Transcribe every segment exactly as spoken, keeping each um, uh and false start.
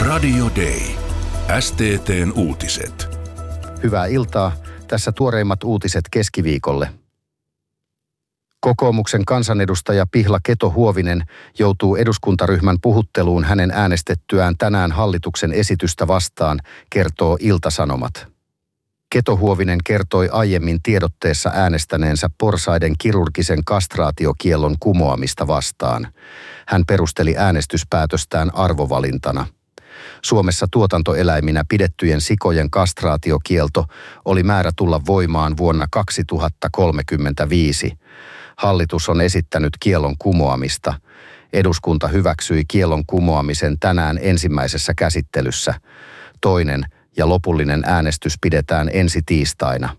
Radio Day. S T T:n uutiset. Hyvää iltaa. Tässä tuoreimmat uutiset keskiviikolle. Kokoomuksen kansanedustaja Pihla Keto-Huovinen joutuu eduskuntaryhmän puhutteluun hänen äänestettyään tänään hallituksen esitystä vastaan, kertoo Ilta-Sanomat. Keto-Huovinen kertoi aiemmin tiedotteessa äänestäneensä porsaiden kirurgisen kastraatiokiellon kumoamista vastaan. Hän perusteli äänestyspäätöstään arvovalintana. Suomessa tuotantoeläiminä pidettyjen sikojen kastraatiokielto oli määrä tulla voimaan vuonna kaksituhattakolmekymmentäviisi. Hallitus on esittänyt kiellon kumoamista. Eduskunta hyväksyi kiellon kumoamisen tänään ensimmäisessä käsittelyssä. Toinen ja lopullinen äänestys pidetään ensi tiistaina.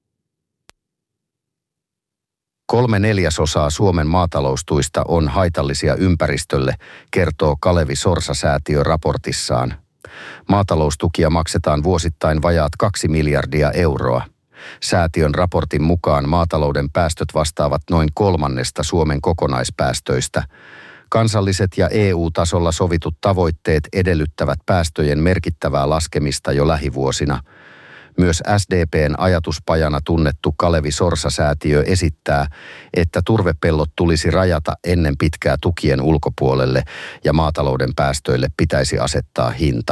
Kolme neljäsosaa Suomen maataloustuista on haitallisia ympäristölle, kertoo Kalevi Sorsa-säätiö raportissaan. Maataloustukia maksetaan vuosittain vajaat kaksi miljardia euroa. Säätiön raportin mukaan maatalouden päästöt vastaavat noin kolmannesta Suomen kokonaispäästöistä. Kansalliset ja E U-tasolla sovitut tavoitteet edellyttävät päästöjen merkittävää laskemista jo lähivuosina. Myös S D P:n ajatuspajana tunnettu Kalevi Sorsa-säätiö esittää, että turvepellot tulisi rajata ennen pitkää tukien ulkopuolelle ja maatalouden päästöille pitäisi asettaa hinta.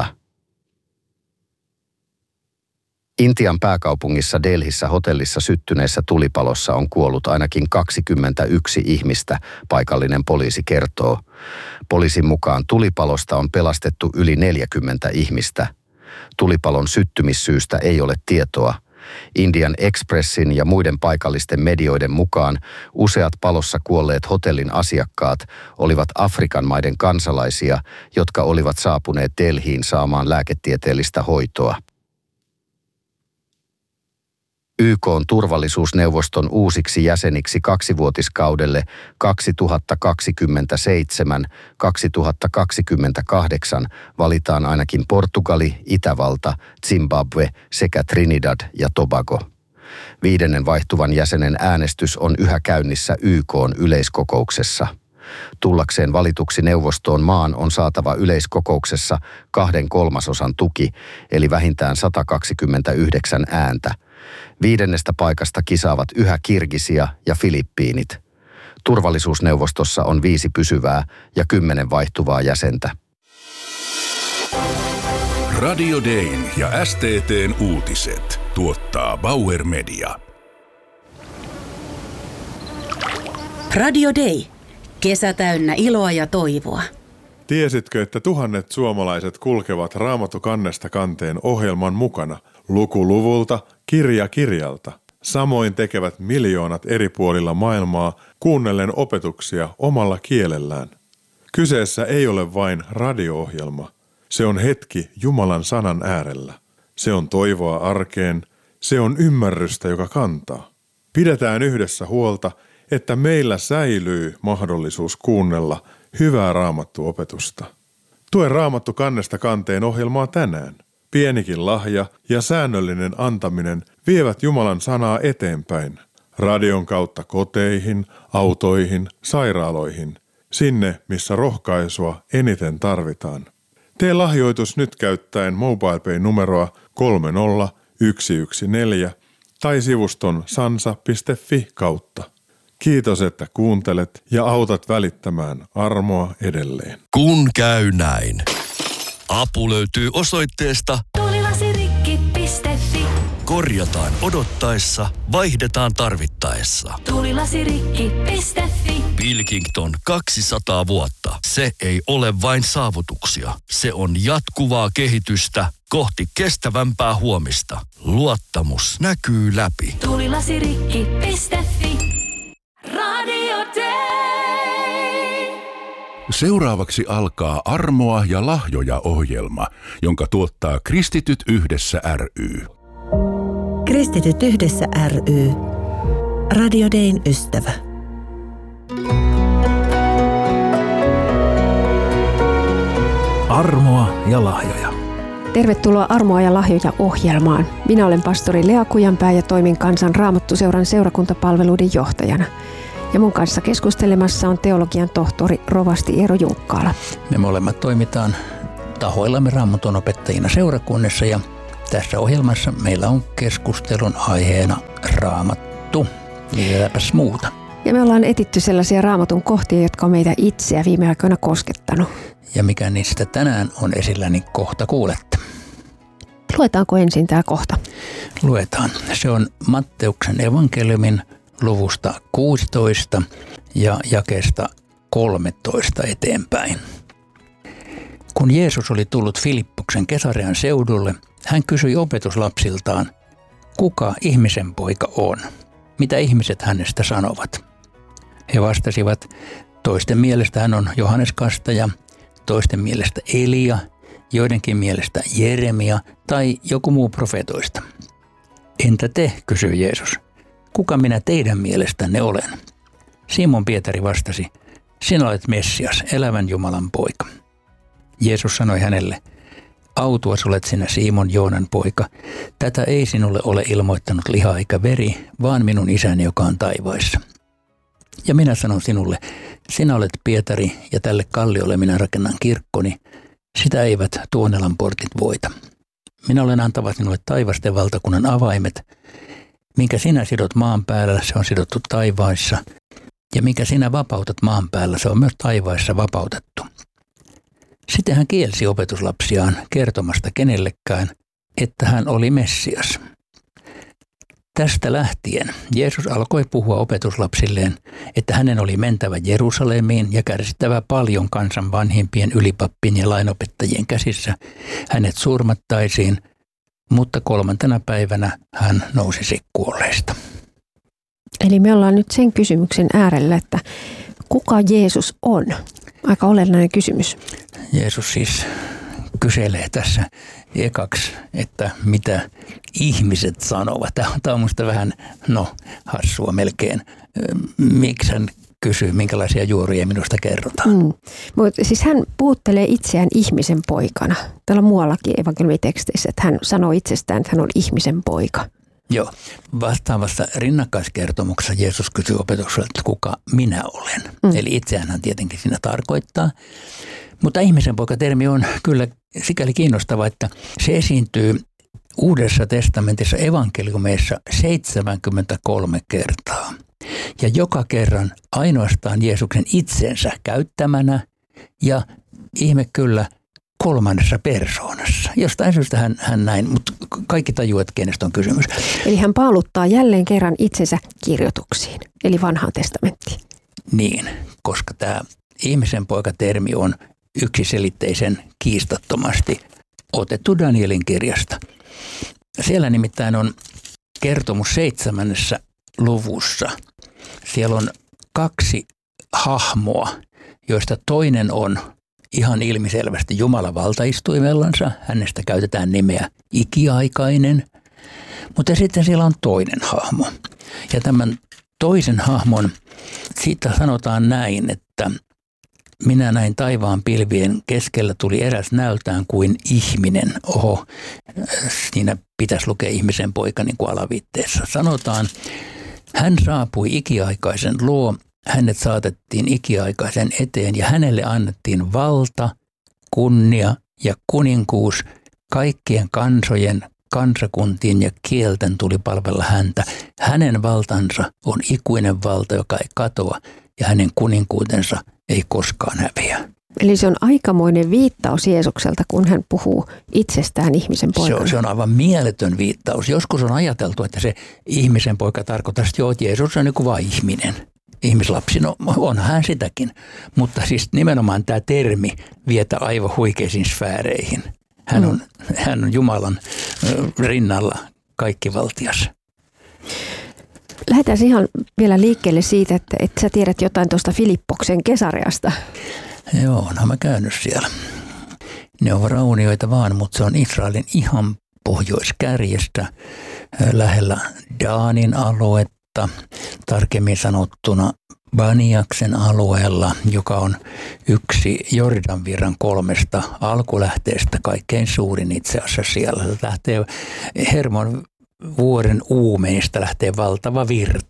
Intian pääkaupungissa Delhissä hotellissa syttyneessä tulipalossa on kuollut ainakin kaksikymmentäyksi ihmistä, paikallinen poliisi kertoo. Poliisin mukaan tulipalosta on pelastettu yli neljäkymmentä ihmistä. Tulipalon syttymissyystä ei ole tietoa. Indian Expressin ja muiden paikallisten medioiden mukaan useat palossa kuolleet hotellin asiakkaat olivat Afrikan maiden kansalaisia, jotka olivat saapuneet Delhiin saamaan lääketieteellistä hoitoa. Y K:n turvallisuusneuvoston uusiksi jäseniksi kaksivuotiskaudelle kaksituhattakaksikymmentäseitsemän kaksituhattakaksikymmentäkahdeksan valitaan ainakin Portugali, Itävalta, Zimbabwe sekä Trinidad ja Tobago. Viidennen vaihtuvan jäsenen äänestys on yhä käynnissä Y K:n yleiskokouksessa. Tullakseen valituksi neuvostoon maan on saatava yleiskokouksessa kahden kolmasosan tuki, eli vähintään sata kaksikymmentäyhdeksän ääntä. Viidennestä paikasta kisaavat yhä Kirgisia ja Filippiinit. Turvallisuusneuvostossa on viisi pysyvää ja kymmenen vaihtuvaa jäsentä. Radio Dayn ja S T T:n uutiset tuottaa Bauer Media. Radio Day. Kesä täynnä iloa ja toivoa. Tiesitkö, että tuhannet suomalaiset kulkevat Raamattu kannesta kanteen ohjelman mukana, luku luvulta, kirja kirjalta? Samoin tekevät miljoonat eri puolilla maailmaa kuunnellen opetuksia omalla kielellään. Kyseessä ei ole vain radio-ohjelma. Se on hetki Jumalan sanan äärellä. Se on toivoa arkeen. Se on ymmärrystä, joka kantaa. Pidetään yhdessä huolta, että meillä säilyy mahdollisuus kuunnella hyvää Raamattu-opetusta. Tue Raamattu kannesta kanteen ohjelmaa tänään. Pienikin lahja ja säännöllinen antaminen vievät Jumalan sanaa eteenpäin. Radion kautta koteihin, autoihin, sairaaloihin. Sinne, missä rohkaisua eniten tarvitaan. Tee lahjoitus nyt käyttäen MobilePay-numeroa kolme nolla yksi yksi neljä tai sivuston sansa piste fi kautta. Kiitos, että kuuntelet ja autat välittämään armoa edelleen. Kun käy näin. Apu löytyy osoitteesta tulilasirikki piste fi. Korjataan odottaessa, vaihdetaan tarvittaessa. tulilasirikki piste fi. Pilkington kaksisataa vuotta. Se ei ole vain saavutuksia. Se on jatkuvaa kehitystä kohti kestävämpää huomista. Luottamus näkyy läpi. tulilasirikki piste fi. Radio Day. Seuraavaksi alkaa Armoa ja lahjoja -ohjelma, jonka tuottaa Kristityt yhdessä ry. Kristityt yhdessä ry. Radio Dayn ystävä. Armoa ja lahjoja. Tervetuloa Armoa ja lahjoja -ohjelmaan. Minä olen pastori Lea Kujanpää ja toimin Kansan Raamattuseuran seurakuntapalveluiden johtajana. Ja mun kanssa keskustelemassa on teologian tohtori rovasti Eero Junkkaala. Me molemmat toimitaan tahoillamme Raamatun opettajina seurakunnassa ja tässä ohjelmassa meillä on keskustelun aiheena Raamattu. Mitäpäs muuta. Ja me ollaan etitty sellaisia Raamatun kohtia, jotka on meitä itseä viime aikoina koskettanut. Ja mikä niistä tänään on esillä, niin kohta kuulette. Luetaanko ensin tämä kohta? Luetaan. Se on Matteuksen evankeliumin luvusta kuusitoista ja jakeesta kolmetoista eteenpäin. Kun Jeesus oli tullut Filippoksen Kesarean seudulle, hän kysyi opetuslapsiltaan, kuka ihmisen poika on? Mitä ihmiset hänestä sanovat? He vastasivat, toisten mielestä hän on Johannes Kastaja, toisten mielestä Elia, joidenkin mielestä Jeremia tai joku muu profeetoista. Entä te, kysyi Jeesus, kuka minä teidän mielestänne olen? Simon Pietari vastasi, sinä olet Messias, elävän Jumalan poika. Jeesus sanoi hänelle, autuas olet sinä Simon Joonan poika, tätä ei sinulle ole ilmoittanut liha eikä veri, vaan minun isäni, joka on taivaissa. Ja minä sanon sinulle, sinä olet Pietari ja tälle kalliolle minä rakennan kirkkoni, sitä eivät Tuonelan portit voita. Minä olen antava sinulle taivasten valtakunnan avaimet, minkä sinä sidot maan päällä, se on sidottu taivaissa, ja minkä sinä vapautat maan päällä, se on myös taivaissa vapautettu. Sitten hän kielsi opetuslapsiaan kertomasta kenellekään, että hän oli Messias. Tästä lähtien Jeesus alkoi puhua opetuslapsilleen, että hänen oli mentävä Jerusalemiin ja kärsittävä paljon kansan vanhimpien ylipappien ja lainopettajien käsissä. Hänet surmattaisiin, mutta kolmantena päivänä hän nousisi kuolleista. Eli me ollaan nyt sen kysymyksen äärellä, että kuka Jeesus on? Aika olennainen kysymys. Jeesus siis kyselee tässä ekaksi, että mitä ihmiset sanovat. Tämä on minusta vähän, no, hassua melkein. Miksi hän kysyy, minkälaisia juoruja minusta kerrotaan? Mm. Mutta siis hän puhuttelee itseään ihmisen poikana. Täällä on muuallakin evankeliumiteksteissä, että hän sanoo itsestään, että hän on ihmisen poika. Joo. Vastaavassa rinnakkaiskertomuksessa Jeesus kysyy opetukselta, että kuka minä olen. Mm. Eli itseään hän tietenkin siinä tarkoittaa. Mutta ihmisen poika-termi on kyllä sikäli kiinnostava, että se esiintyy Uudessa testamentissa evankeliumeissa seitsemänkymmentäkolme kertaa. Ja joka kerran ainoastaan Jeesuksen itsensä käyttämänä ja ihme kyllä kolmannessa persoonassa. Jostain syystä hän, hän näin, mutta kaikki tajuaa, että kenestä on kysymys. Eli hän paaluttaa jälleen kerran itsensä kirjoituksiin, eli vanhaan testamenttiin. Niin, koska tämä ihmisen poika-termi on yksiselitteisen kiistattomasti otettu Danielin kirjasta. Siellä nimittäin on kertomus seitsemännessä luvussa. Siellä on kaksi hahmoa, joista toinen on ihan ilmiselvästi Jumalan valtaistuimellansa. Hänestä käytetään nimeä ikiaikainen. Mutta sitten siellä on toinen hahmo. Ja tämän toisen hahmon, siitä sanotaan näin, että minä näin taivaan pilvien keskellä tuli eräs näöltään kuin ihminen. Oho, siinä pitäisi lukea ihmisen poika niin kuin alaviitteessä. Sanotaan, hän saapui ikiaikaisen luo, hänet saatettiin ikiaikaisen eteen ja hänelle annettiin valta, kunnia ja kuninkuus kaikkien kansojen, kansakuntien ja kielten tuli palvella häntä. Hänen valtansa on ikuinen valta, joka ei katoa ja hänen kuninkuutensa ei koskaan häviä. Eli se on aikamoinen viittaus Jeesukselta, kun hän puhuu itsestään ihmisen poikana. Se on, se on aivan mieletön viittaus. Joskus on ajateltu, että se ihmisen poika tarkoittaa, että joo, Jeesus on niin kuin vain ihminen. Ihmislapsi, no onhan hän sitäkin. Mutta siis nimenomaan tämä termi vietä aivan huikeisiin sfääreihin. Hän on, mm. hän on Jumalan rinnalla kaikkivaltias. Lähdetään ihan vielä liikkeelle siitä, että, että sä tiedät jotain tuosta Filippoksen Kesareasta. Joo, no mä käynyt siellä. Ne on raunioita vaan, mutta se on Israelin ihan pohjoiskärjestä lähellä Daanin aluetta, tarkemmin sanottuna Baniaksen alueella, joka on yksi Jordanvirran kolmesta alkulähteestä, kaikkein suurin itse asiassa siellä. Se lähtee Hermon vuoren uumeista lähtee valtava virta.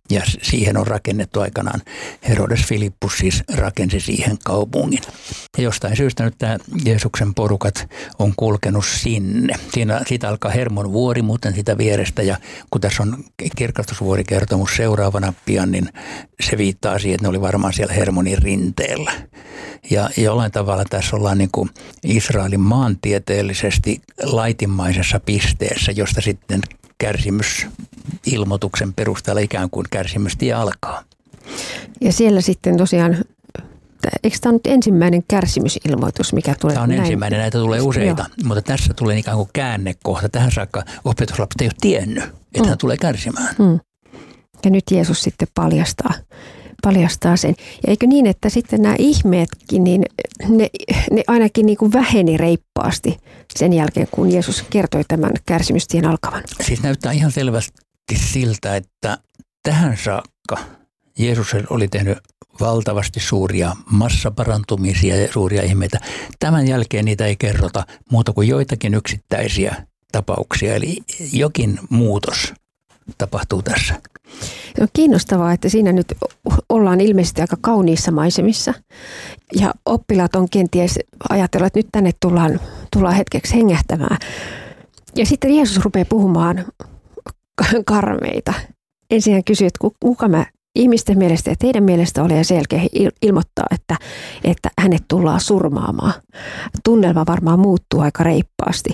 Ja siihen on rakennettu aikanaan. Herodes Filippus siis rakensi siihen kaupungin. Ja jostain syystä nyt tämä Jeesuksen porukat on kulkenut sinne. Siinä, siitä alkaa Hermon vuori muuten sitä vierestä. Ja kun tässä on kirkastusvuorikertomus seuraavana pian, niin se viittaa siihen, että ne oli varmaan siellä Hermonin rinteellä. Ja jollain tavalla tässä ollaan niin kuin Israelin maantieteellisesti laitimmaisessa pisteessä, josta sitten kärsimysilmoituksen perusteella ikään kuin kärsimystie alkaa. Ja siellä sitten tosiaan, eikö tämä nyt ensimmäinen kärsimysilmoitus, mikä tulee? Tämä on näin? ensimmäinen, näitä tulee useita, Joo. mutta tässä tulee ikään kuin käännekohta. Tähän saakka opetuslapset ei ole tiennyt, että mm. hän tulee kärsimään. Mm. Ja nyt Jeesus sitten paljastaa, paljastaa sen. Ja eikö niin, että sitten nämä ihmeetkin, niin ne, ne ainakin niin kuin väheni reippaasti sen jälkeen, kun Jeesus kertoi tämän kärsimystien alkavan? Siis näyttää ihan selvästi siltä, että tähän saakka Jeesus oli tehnyt valtavasti suuria massaparantumisia ja suuria ihmeitä. Tämän jälkeen niitä ei kerrota muuta kuin joitakin yksittäisiä tapauksia, eli jokin muutos tapahtuu tässä. Se on kiinnostavaa, että siinä nyt ollaan ilmeisesti aika kauniissa maisemissa ja oppilaat on kenties ajatellut, että nyt tänne tullaan, tullaan hetkeksi hengähtämään. Ja sitten Jeesus rupeaa puhumaan karmeita. Ensin hän kysyy, että kuka mä ihmisten mielestä ja teidän mielestä olen, ja sen jälkeen ilmoittaa, että, että hänet tullaan surmaamaan. Tunnelma varmaan muuttuu aika reippaasti.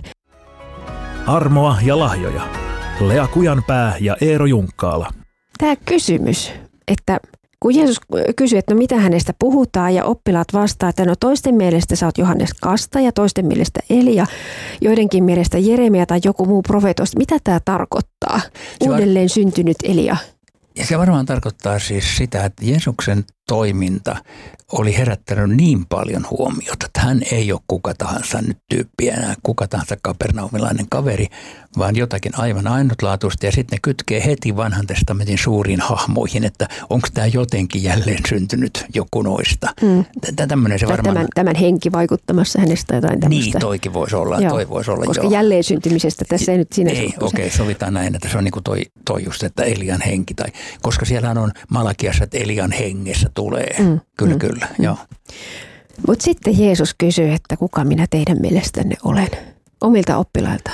Armoa ja lahjoja. Lea Kujanpää ja Eero Junkkaala. Tämä kysymys, että kun Jeesus kysyy, että no mitä hänestä puhutaan ja oppilaat vastaa, että no toisten mielestä sä oot Johannes Kastaja, toisten mielestä Elia, joidenkin mielestä Jeremia tai joku muu profeetoista. Mitä tämä tarkoittaa? Uudelleen syntynyt Elia. Ja se varmaan tarkoittaa siis sitä, että Jeesuksen toiminta oli herättänyt niin paljon huomiota, että hän ei ole kuka tahansa nyt tyyppiä enää, kuka tahansa kapernaumilainen kaveri, vaan jotakin aivan ainutlaatuista. Ja sitten ne kytkee heti vanhan testamentin suuriin hahmoihin, että onko tämä jotenkin jälleen syntynyt joku noista. Mm. Tämmöinen se varmaan... Tämän, tämän henki vaikuttamassa hänestä jotain tämmöistä. Niin, toikin voisi olla. Toi voisi olla koska joo. jälleen syntymisestä tässä ei nyt siinä... Ei, okei, okay, sovitaan näin, että se on niin kuin toi, toi just, että Elian henki. Tai, koska siellähän on Malakiassa, että Elian hengessä tulee. Mm. Kyllä, mm. kyllä, mm. joo. Mutta sitten Jeesus kysyy, että kuka minä teidän mielestänne olen? Omilta oppilailtaan.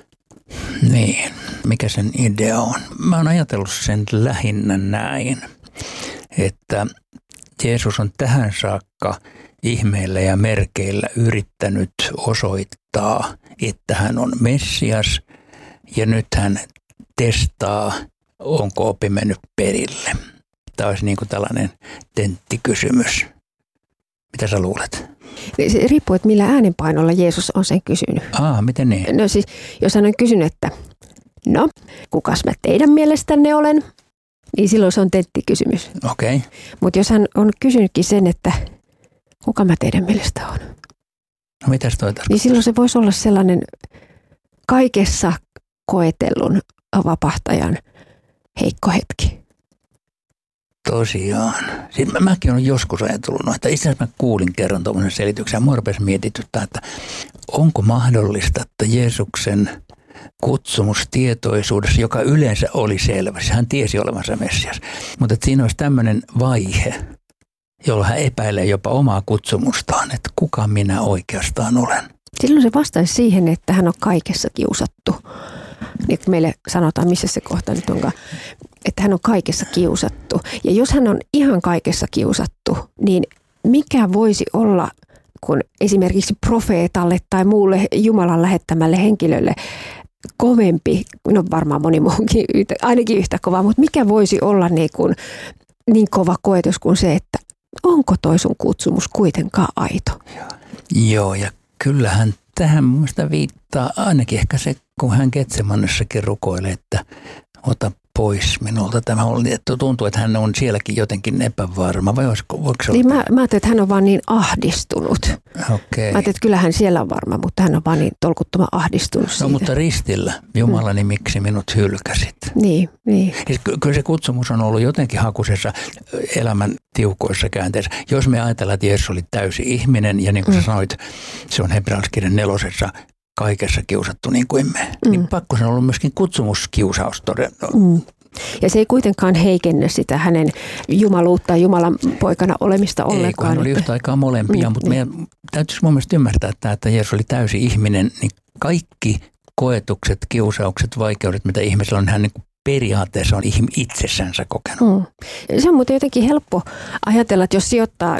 Niin, mikä sen idea on? Mä oon ajatellut sen lähinnä näin, että Jeesus on tähän saakka ihmeillä ja merkeillä yrittänyt osoittaa, että hän on Messias, ja nyt hän testaa, onko oppi mennyt perille. Tämä olisi niin kuin tällainen tenttikysymys. Mitä sä luulet? Se riippuu, että millä äänenpainolla Jeesus on sen kysynyt. Aa, miten niin? No siis, jos hän on kysynyt, että no, kukas mä teidän mielestänne olen, niin silloin se on tenttikysymys. Okei. Okay. Mutta jos hän on kysynytkin sen, että kuka mä teidän mielestä on, no mitäs toi tarkoittaa? niin silloin se voisi olla sellainen kaikessa koetellun vapahtajan heikko hetki. Tosiaan. Sitten mä, mäkin olen joskus ajatellut, no, että itse asiassa mä kuulin kerran tuommoisen selityksen ja mua rupesi mietityttää, että onko mahdollista, että Jeesuksen kutsumustietoisuudessa, joka yleensä oli selvä, hän tiesi olevansa Messias, mutta että siinä olisi tämmöinen vaihe, jolloin hän epäilee jopa omaa kutsumustaan, että kuka minä oikeastaan olen. Silloin se vastaisi siihen, että hän on kaikessa kiusattu. Niin meille sanotaan, missä se kohta nyt onkaan, että hän on kaikessa kiusattu. Ja jos hän on ihan kaikessa kiusattu, niin mikä voisi olla, kun esimerkiksi profeetalle tai muulle Jumalan lähettämälle henkilölle kovempi, no varmaan moni muukin, ainakin yhtä kova, mutta mikä voisi olla niin, kuin, niin kova koetus kuin se, että onko toi sun kutsumus kuitenkaan aito? Joo, ja kyllähän tähän mun mielestä viittaa ainakin ehkä se, kun hän Getsemanessakin rukoilee, että ota pois minulta. Tämä on, että tuntuu, että hän on sielläkin jotenkin epävarma, vai olisiko, voiko se niin mä, mä ajattelin, että hän on vaan niin ahdistunut. Okay. Mä ajattelin, että kyllähän siellä on varma, mutta hän on vaan niin tolkuttoman ahdistunut no, siitä. mutta ristillä, Jumalani, hmm. miksi minut hylkäsit? Niin, niin. Kyllä se kutsumus on ollut jotenkin hakusessa elämän tiukoissa käänteissä. Jos me ajatellaan, että Jeesus oli täysi ihminen, ja niin kuin hmm. sä sanoit, se on hebrealaiskirjan nelosessa, kaikessa kiusattu niin kuin me. Mm. Niin pakko se on ollut myöskin kutsumuskiusaus todella. Mm. Ja se ei kuitenkaan heikennä sitä hänen jumaluutta ja Jumalan poikana olemista ollenkaan. Ei, kun hän oli yhtä aikaa molempia, mm, mutta niin. meidän täytyisi mun mielestä ymmärtää, että, että Jeesus oli täysi ihminen, niin kaikki koetukset, kiusaukset, vaikeudet, mitä ihmisellä on, hän niin kuin periaatteessa on itsessänsä kokenut. Mm. Se on muuten jotenkin helppo ajatella, että jos sijoittaa,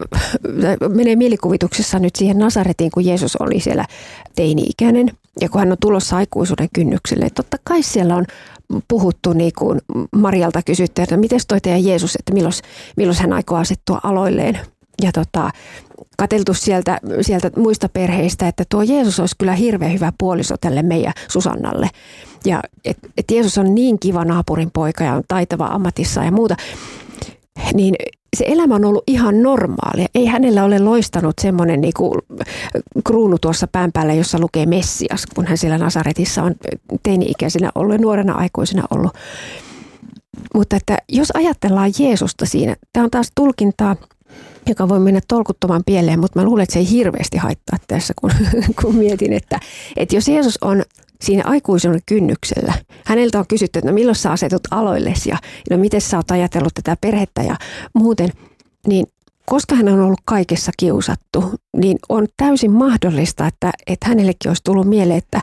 menee mielikuvituksessa nyt siihen Nasaretiin, kun Jeesus oli siellä teini-ikäinen ja kun hän on tulossa aikuisuuden kynnykselle. Että totta kai siellä on puhuttu, niin kuin Marialta kysytty, että miten toi teidän Jeesus, että milloin, milloin hän aikoo asettua aloilleen. Ja tota, katseltu sieltä, sieltä muista perheistä, että tuo Jeesus olisi kyllä hirveän hyvä puoliso tälle meidän Susannalle. Ja että et Jeesus on niin kiva naapurin poika ja on taitava ammatissa ja muuta. Niin se elämä on ollut ihan normaalia. Ei hänellä ole loistanut semmoinen niinku kruunu tuossa pään päällä, jossa lukee Messias, kun hän siellä Nasaretissa on teini-ikäisenä ollut ja nuorena aikuisena ollut. Mutta että jos ajatellaan Jeesusta siinä, tämä on taas tulkintaa, joka voi mennä tolkuttoman pieleen, mutta mä luulen, että se ei hirveästi haittaa tässä, kun, kun mietin, että, että jos Jeesus on siinä aikuisuuden kynnyksellä, häneltä on kysytty, että no milloin sä asetut aloillesi ja no miten sä oot ajatellut tätä perhettä ja muuten, niin koska hän on ollut kaikessa kiusattu, niin on täysin mahdollista, että, että hänellekin olisi tullut mieleen, että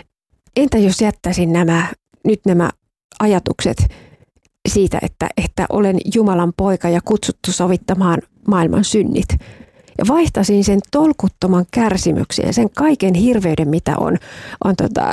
entä jos jättäisin nämä, nyt nämä ajatukset siitä, että, että olen Jumalan poika ja kutsuttu sovittamaan maailman synnit. Ja vaihtaisin sen tolkuttoman kärsimyksen ja sen kaiken hirveyden, mitä on, on tota,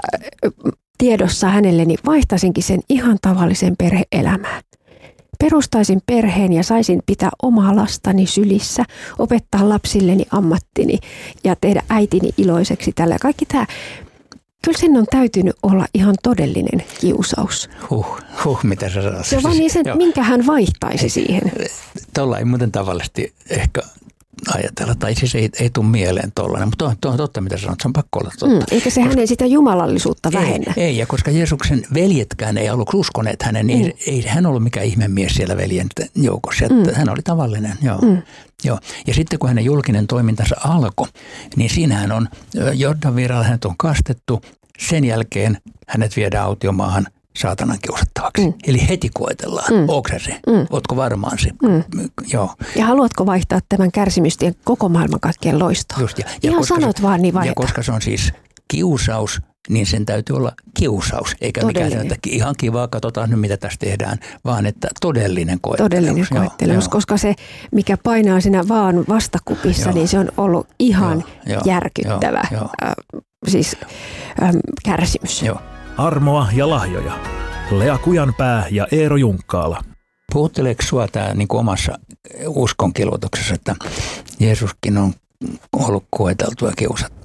tiedossa hänelle, niin vaihtaisinkin sen ihan tavallisen perhe-elämään. Perustaisin perheen ja saisin pitää omaa lastani sylissä, opettaa lapsilleni ammattini ja tehdä äitini iloiseksi tällä. Kaikki tämä. Kyllä sen on täytynyt olla ihan todellinen kiusaus. Huh, huh mitä sä sanoit. Se on vaan niin sen, minkä hän vaihtaisi siihen. Tuolla ei muuten tavallisesti ehkä ajatella, tai siis ei, ei tule mieleen tollainen, mutta tuo on totta, mitä sanot, se on pakko olla totta. Mm, eikä se koska, hänen sitä jumalallisuutta ei, vähennä. Ei, ja koska Jeesuksen veljetkään ei aluksi uskoneet hänen, niin mm. ei, ei hän ollut mikään ihmemies siellä veljen joukossa, mm. hän oli tavallinen, joo. Mm. Joo. Ja sitten kun hänen julkinen toimintansa alkoi, niin siinähän on Jordanvirralla hänet on kastettu, sen jälkeen hänet viedään autiomaahan saatanan kiusattavaksi. Mm. Eli heti koetellaan. Mm. Ootko se? Mm. Ootko varmaan se? Mm. Joo. Ja haluatko vaihtaa tämän kärsimystien koko maailman kaikkien loistoon? Just, ja, Ihan ja sanot se, vaan niin vaihtaa. Ja koska se on siis kiusaus, niin sen täytyy olla kiusaus. Eikä todellinen. Mikään, että ihan kivaa, katsotaan nyt mitä tässä tehdään, vaan että todellinen koettelemus. Todellinen koettelemus, koska se, mikä painaa siinä vaan vastakupissa, joo. niin se on ollut ihan joo, järkyttävä joo, joo. Äh, siis, ähm, kärsimys. Joo. Armoa ja lahjoja. Lea Kujanpää ja Eero Junkkaala. Puhutteleeko sinua tämä niin kuin omassa uskonkilvoituksessa, että Jeesuskin on ollut koeteltu ja kiusattu?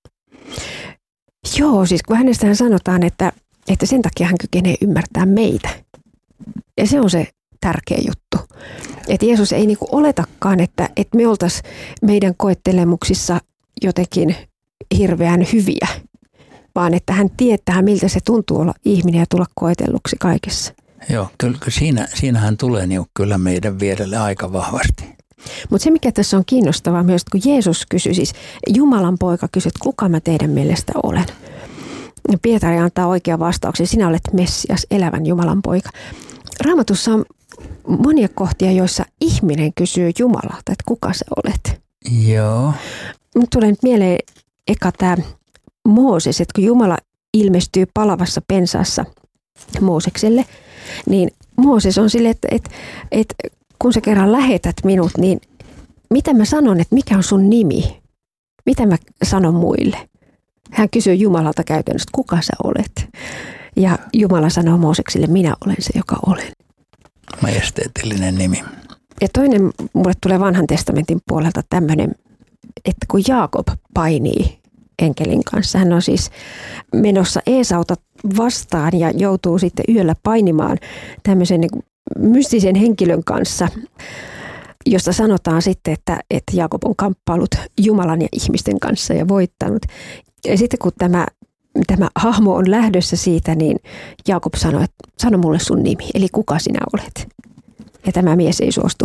Joo, siis kun hänestähän sanotaan, että, että sen takia hän kykenee ymmärtämään meitä. Ja se on se tärkeä juttu. Että Jeesus ei niin kuin oletakaan, että, että me oltaisiin meidän koettelemuksissa jotenkin hirveän hyviä, vaan että hän tietää, miltä se tuntuu olla ihminen ja tulla koetelluksi kaikessa. Joo, kyllä siinä, siinähän tulee niin kyllä meidän vierelle aika vahvasti. Mutta se, mikä tässä on kiinnostavaa myös, kun Jeesus kysyi, siis Jumalan poika kysyi, että kuka mä teidän mielestä olen. Ja Pietari antaa oikean vastauksen, sinä olet Messias, elävän Jumalan poika. Raamatussa on monia kohtia, joissa ihminen kysyy Jumalalta, että kuka sä olet. Joo. Nyt tulee nyt mieleen eka tämä Mooses, että kun Jumala ilmestyy palavassa pensaassa Moosekselle, niin Mooses on silleen, että, että, että kun sä kerran lähetät minut, niin mitä mä sanon, että mikä on sun nimi? Mitä mä sanon muille? Hän kysyy Jumalalta käytännössä, kuka sä olet? Ja Jumala sanoo Moosekselle, minä olen se, joka olen. Majesteetillinen nimi. Ja toinen, mulle tulee vanhan testamentin puolelta tämmöinen, että kun Jaakob painii enkelin kanssa, hän on siis menossa Eesauta vastaan ja joutuu sitten yöllä painimaan tämmöisen niin kuin mystisen henkilön kanssa, josta sanotaan sitten, että, että Jaakob on kamppailut Jumalan ja ihmisten kanssa ja voittanut. Ja sitten kun tämä, tämä hahmo on lähdössä siitä, niin Jaakob sanoi, että sano mulle sun nimi, eli kuka sinä olet. Ja tämä mies ei suostu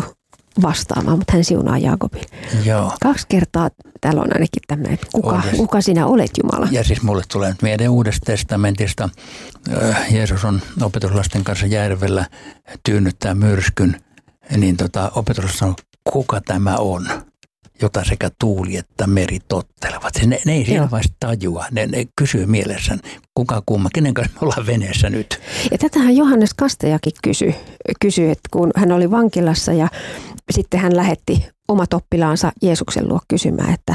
vastaamaan, mutta hän siunaa Jaakobin. Joo. Kaksi kertaa täällä on ainakin tämmöinen, että kuka, kuka sinä olet, Jumala. Ja siis mulle tulee nyt mieleen Uudesta testamentista. Jeesus on opetuslasten kanssa järvellä, tyynnyttää myrskyn, niin tota, opetuslasten sanoo, kuka tämä on, jota sekä tuuli että meri tottelevat. Siis ne, ne ei siellä vaiheessa tajua, ne, ne kysyy mielessään, kuka kumma, kenen kanssa me ollaan veneessä nyt. Ja tätähän Johannes Kastajakin kysyi, kysyi, että kun hän oli vankilassa ja sitten hän lähetti omat oppilaansa Jeesuksen luo kysymään, että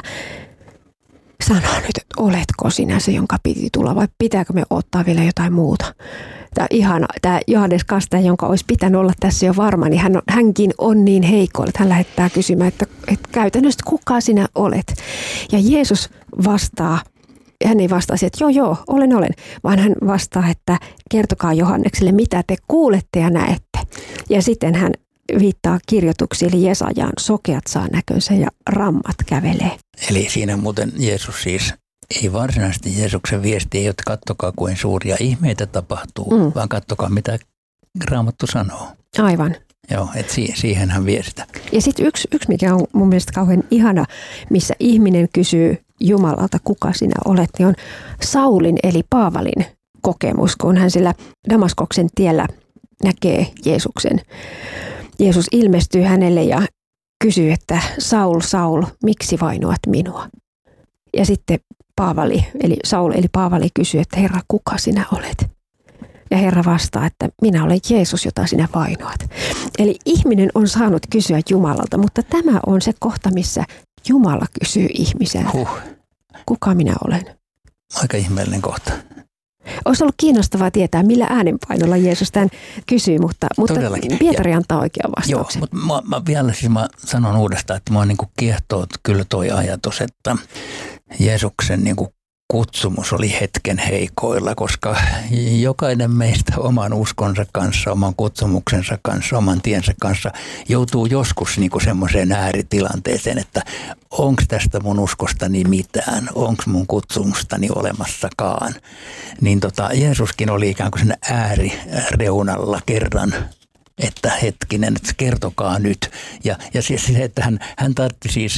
sano nyt, että oletko sinä se, jonka piti tulla vai pitääkö me ottaa vielä jotain muuta? Tämä ihana, tämä Johannes Kastaja, jonka olisi pitänyt olla tässä jo varma, niin hän on, hänkin on niin heikko, että hän lähettää kysymään, että, että käytännössä kuka sinä olet? Ja Jeesus vastaa, hän ei vastaa siihen, että joo joo, olen olen, vaan hän vastaa, että kertokaa Johannekselle, mitä te kuulette ja näette. Ja sitten hän viittaa kirjoituksiin, eli Jesajaan, sokeat saa näkönsä ja rammat kävelee. Eli siinä muuten Jeesus siis, ei varsinaisesti Jeesuksen viesti ei ole, että kattokaa kuin suuria ihmeitä tapahtuu, mm. vaan kattokaa mitä Raamattu sanoo. Aivan. Joo, että si- siihen hän vie sitä. Ja sitten yksi, yksi, mikä on mun mielestä kauhean ihana, missä ihminen kysyy Jumalalta, kuka sinä olet, niin on Saulin eli Paavalin kokemus, kun hän sillä Damaskoksen tiellä näkee Jeesuksen. Jeesus ilmestyy hänelle ja kysyy, että Saul, Saul, miksi vainoat minua? Ja sitten Paavali, eli Saul eli Paavali kysyy, että Herra, kuka sinä olet? Ja Herra vastaa, että minä olen Jeesus, jota sinä vainoat. Eli ihminen on saanut kysyä Jumalalta, mutta tämä on se kohta, missä Jumala kysyy ihmiseltä. Huh. Kuka minä olen? Aika ihmeellinen kohta. Olisi ollut kiinnostavaa tietää, millä äänenpainolla Jeesus tämän kysyy, mutta, mutta Pietari ja, antaa oikean vastauksen. Joo, mutta mä, mä vielä siis mä sanon uudestaan, että mua niin kuin kiehtoo kyllä toi ajatus, että Jeesuksen niin kuin kutsumus oli hetken heikoilla, koska jokainen meistä oman uskonsa kanssa, oman kutsumuksensa kanssa, oman tiensä kanssa joutuu joskus niin kuin semmoiseen ääritilanteeseen, että onko tästä mun uskostani mitään, onko mun kutsumustani olemassakaan. Niin tota, Jeesuskin oli ikään kuin sen äärireunalla kerran, että hetkinen, että kertokaa nyt. Ja, ja siis se, että hän, hän tartti siis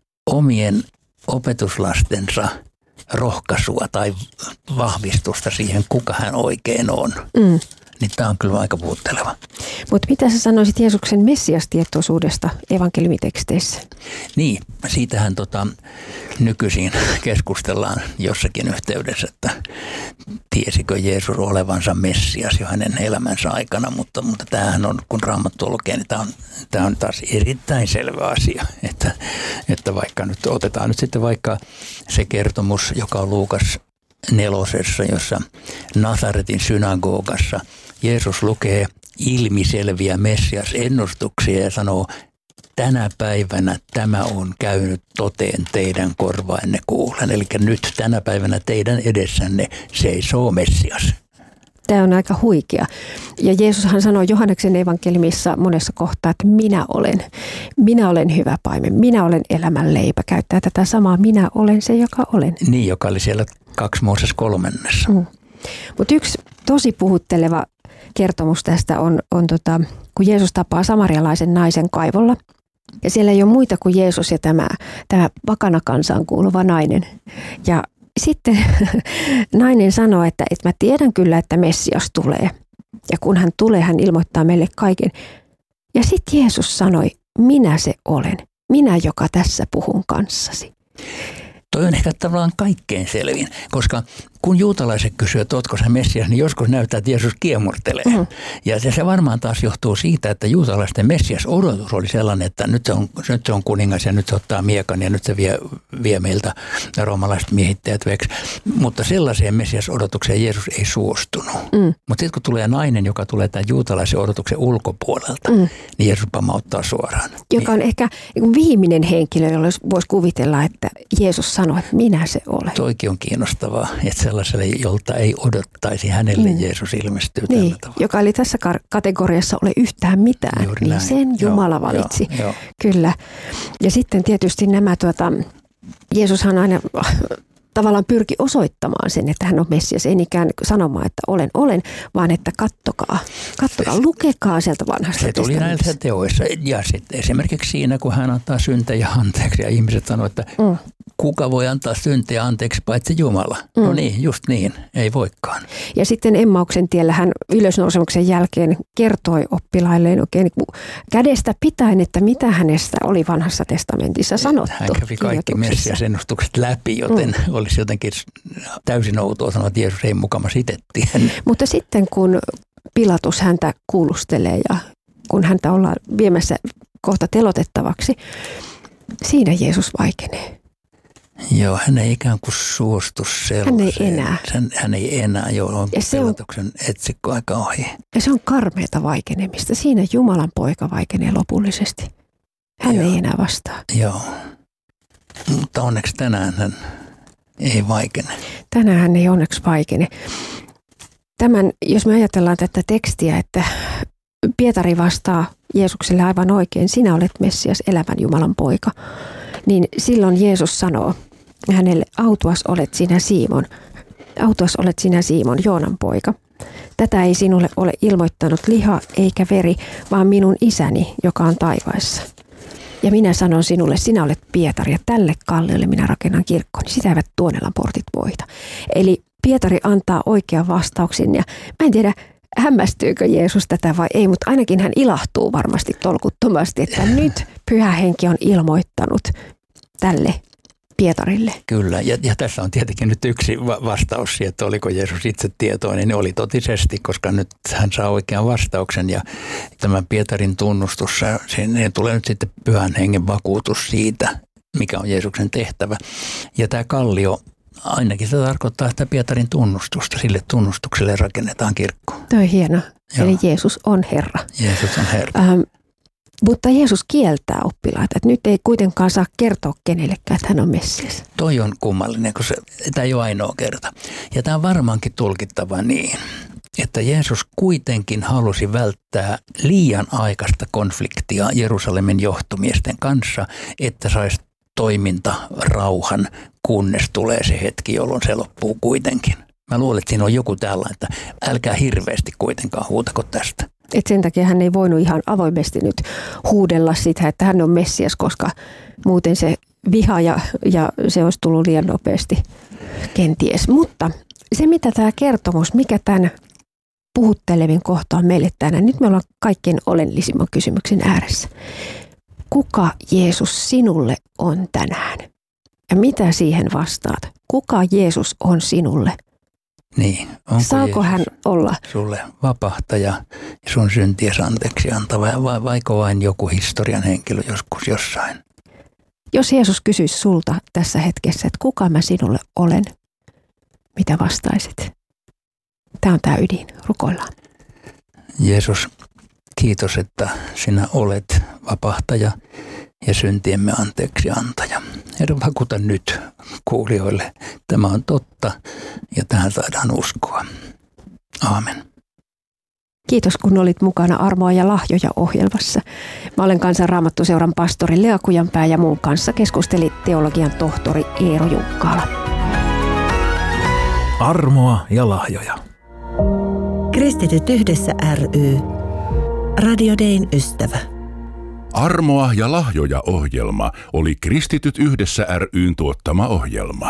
omien opetuslastensa rohkaisua tai vahvistusta siihen, kuka hän oikein on. Mm. Niin tämä on kyllä aika puutteleva. Mutta mitä sä sanoisit Jeesuksen messiastietoisuudesta evankeliumiteksteissä? Niin, siitähän tota, nykyisin keskustellaan jossakin yhteydessä, että tiesikö Jeesus olevansa Messias jo hänen elämänsä aikana, mutta, mutta tämähän on, kun Raamattu lukee, niin tämä on, tämä on taas erittäin selvä asia, että, että vaikka nyt otetaan nyt sitten vaikka se kertomus, joka on Luukas nelosessa, jossa Nasaretin synagogassa Jeesus lukee ilmiselviä Messias-ennustuksia ja sanoo, tänä päivänä tämä on käynyt toteen teidän korvainne kuulen. Eli nyt tänä päivänä teidän edessänne seisoo Messias. Tämä on aika huikea. Ja Jeesushan sanoo Johanneksen evankeliumissa monessa kohtaa, että minä olen. Minä olen hyvä paimen. Minä olen elämän leipä. Käyttää tätä samaa, minä olen se, joka olen. Niin, joka oli siellä kaksi Mooses kolmannessa. Mm. Mutta yksi tosi puhutteleva kertomus tästä on, on tota, kun Jeesus tapaa samarialaisen naisen kaivolla. Ja siellä ei ole muita kuin Jeesus ja tämä, tämä vakanakansaan kuuluva nainen. Ja sitten nainen sanoo, että, että mä tiedän kyllä, että Messias tulee. Ja kun hän tulee, hän ilmoittaa meille kaiken. Ja sitten Jeesus sanoi, minä se olen. Minä, joka tässä puhun kanssasi. Toi on ehkä tavallaan kaikkein selvin, koska kun juutalaiset kysyvät, että ootko sä Messias, niin joskus näyttää, että Jeesus kiemurtelee. Mm-hmm. Ja se, se varmaan taas johtuu siitä, että juutalaisten Messias-odotus oli sellainen, että nyt se, on, nyt se on kuningas ja nyt se ottaa miekan ja nyt se vie, vie meiltä roomalaiset miehittäjät veksi. Mutta sellaiseen Messias-odotukseen Jeesus ei suostunut. Mm. Mutta sitten kun tulee nainen, joka tulee tämän juutalaisen odotuksen ulkopuolelta, mm. niin Jeesus pamauttaa suoraan. Joka on niin. ehkä viimeinen henkilö, jolla voisi kuvitella, että Jeesus sanoi, että minä se olen. Toikin on kiinnostavaa, että sellaiselle, jolta ei odottaisi, hänelle mm. Jeesus ilmestyy niin, tällä tavalla. Joka oli tässä kategoriassa ole yhtään mitään, juuri niin näin. Sen Jumala joo, valitsi. Joo, joo. Kyllä. Ja sitten tietysti nämä, tuota, Jeesushan aina tavallaan pyrki osoittamaan sen, että hän on Messias. Ei niinkään sanomaan, että olen, olen, vaan että kattokaa, kattokaa, lukekaa sieltä vanhasta se tuli näissä teoissa. Ja sitten esimerkiksi siinä, kun hän antaa syntejä anteeksi ja ihmiset sanoo, että mm. kuka voi antaa syntejä anteeksi paitsi Jumala. Mm. No niin, just niin, ei voikaan. Ja sitten Emmauksen tiellä hän ylösnousemuksen jälkeen kertoi oppilailleen oikein kädestä pitäen, että mitä hänestä oli vanhassa testamentissa sanottu. Hän kävi kaikki Messias-ennustukset läpi, joten mm. olisi jotenkin täysin outoa sanoa, että Jeesus ei mukamas itse tiennyt. Mutta sitten kun Pilatus häntä kuulustelee ja kun häntä ollaan viemässä kohta telotettavaksi, siinä Jeesus vaikenee. Joo, hän ei ikään kuin suostu sellaiseen. Hän ei enää. Hän, hän ei enää, joo, on Pilatuksen etsikko aika ohi. Ja se on karmeata vaikenemista. Siinä Jumalan poika vaikenee lopullisesti. Hän joo. ei enää vastaa. Joo, mutta onneksi tänään hän ei vaikene. Tänään hän ei onneksi vaikene. Tämän, jos me ajatellaan tätä tekstiä, että Pietari vastaa Jeesukselle aivan oikein, sinä olet Messias, elävän Jumalan poika, niin silloin Jeesus sanoo hänelle, autuas olet sinä Simon, autuas olet sinä Simon, Joonan poika. Tätä ei sinulle ole ilmoittanut liha eikä veri, vaan minun isäni, joka on taivaissa. Ja minä sanon sinulle, sinä olet Pietari ja tälle kalliolle minä rakennan kirkkoni. Sitä eivät Tuonelan portit voita. Eli Pietari antaa oikean vastauksen ja mä en tiedä, hämmästyykö Jeesus tätä vai ei, mutta ainakin hän ilahtuu varmasti tolkuttomasti, että nyt Pyhä Henki on ilmoittanut tälle Pietarille. Kyllä, ja, ja tässä on tietenkin nyt yksi va- vastaus siihen, että oliko Jeesus itse tietoinen, niin oli totisesti, koska nyt hän saa oikean vastauksen ja tämän Pietarin tunnustus, siihen tulee nyt sitten Pyhän Hengen vakuutus siitä, mikä on Jeesuksen tehtävä. Ja tämä kallio, ainakin se tarkoittaa sitä Pietarin tunnustusta, sille tunnustukselle rakennetaan kirkko. Tuo on hieno, joo. Eli Jeesus on Herra. Jeesus on Herra. Ähm, Mutta Jeesus kieltää oppilaita, että nyt ei kuitenkaan saa kertoa kenellekään, että hän on Messias. Toi on kummallinen, kun se, tämä ei ole ainoa kerta. Ja tämä on varmaankin tulkittava niin, että Jeesus kuitenkin halusi välttää liian aikaista konfliktia Jerusalemin johtomiesten kanssa, että saisi toiminta rauhan, kunnes tulee se hetki, jolloin se loppuu kuitenkin. Mä luulen, että siinä on joku tällainen, että älkää hirveästi kuitenkaan huutako tästä. Et sen takia hän ei voinut ihan avoimesti nyt huudella sitä, että hän on Messias, koska muuten se viha ja, ja se olisi tullut liian nopeasti kenties. Mutta se, mitä tämä kertomus, mikä tämän puhuttelevin kohta on meille tänään, nyt me ollaan kaikkein olennisimman kysymyksen ääressä. Kuka Jeesus sinulle on tänään? Ja mitä siihen vastaat? Kuka Jeesus on sinulle? Niin, onko Saako Jeesus hän olla sulle vapahtaja ja sun synties anteeksi antava, vai vaiko vain joku historian henkilö joskus jossain? Jos Jeesus kysyisi sulta tässä hetkessä, että kuka mä sinulle olen, mitä vastaisit? Tämä on tämä ydin. Rukoillaan. Jeesus, kiitos, että sinä olet vapahtaja ja syntiemme anteeksi antaja. Herra, vakuuta nyt kuulijoille. Tämä on totta ja tähän saadaan uskoa. Aamen. Kiitos, kun olit mukana Armoa ja lahjoja -ohjelmassa. Mä olen Kansan Raamattuseuran pastori Lea Kujanpää ja mun kanssa keskusteli teologian tohtori Eero Junkkaala. Armoa ja lahjoja. Kristityt yhdessä ry. Radio Dayn ystävä. Armoa ja lahjoja -ohjelma oli Kristityt yhdessä ry:n tuottama ohjelma.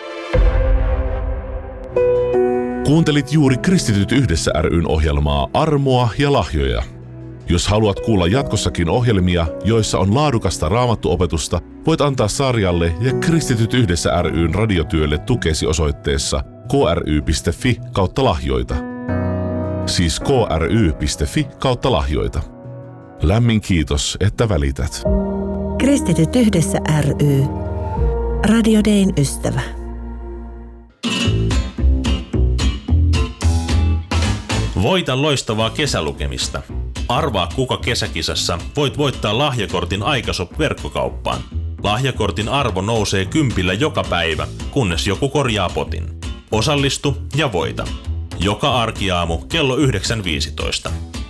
Kuuntelit juuri Kristityt yhdessä ry:n ohjelmaa Armoa ja lahjoja. Jos haluat kuulla jatkossakin ohjelmia, joissa on laadukasta raamattuopetusta, voit antaa sarjalle ja Kristityt yhdessä ry:n radiotyölle tukesi osoitteessa kry piste fi kautta lahjoita. Siis kry piste fi kautta lahjoita. Lämmin kiitos, että välität. Kristityt yhdessä ry. Radio Dayn ystävä. Voita loistavaa kesälukemista. Arvaa, kuka kesäkisassa voit voittaa lahjakortin Aikashop verkkokauppaan. Lahjakortin arvo nousee kympillä joka päivä, kunnes joku korjaa potin. Osallistu ja voita. Joka arkiaamu kello yhdeksän viisitoista.